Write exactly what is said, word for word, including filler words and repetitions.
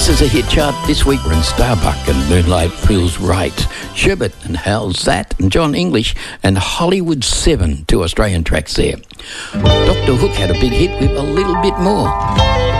This is a hit chart this week. We're in Starbuck and Moonlight Feels Right. Sherbet and How's That? And John English and Hollywood seven, two Australian tracks there. Doctor Hook had a big hit with A Little Bit More.